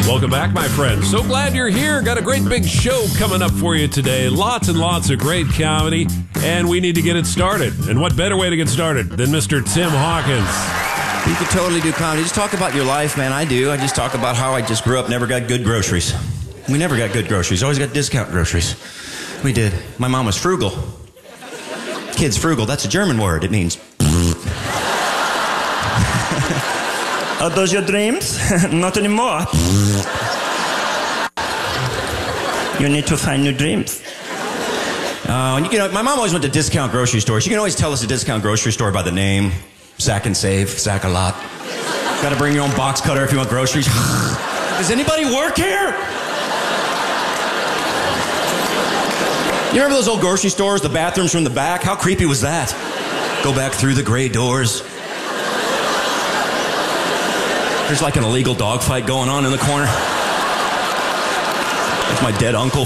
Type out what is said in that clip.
Welcome back, my friends. So glad you're here. Got a great big show coming up for you today. Lots and lots of great comedy, and we need to get it started. And what better way to get started than Mr. Tim Hawkins? You could totally do comedy. Just talk about your life, man. I do. I just talk about how I just grew up, never got good groceries. We never got good groceries. Always got discount groceries. We did. My mom was frugal. Kid's frugal. That's a German word. It means... Are those your dreams? Not anymore. You need to find new dreams. My mom always went to discount grocery stores. You can always tell us a discount grocery store by the name. Sack and Save, Sack a Lot. Got to bring your own box cutter if you want groceries. Does anybody work here? You remember those old grocery stores, the bathrooms from the back? How creepy was that? Go back through the gray doors. There's like an illegal dogfight going on in the corner. That's my dead uncle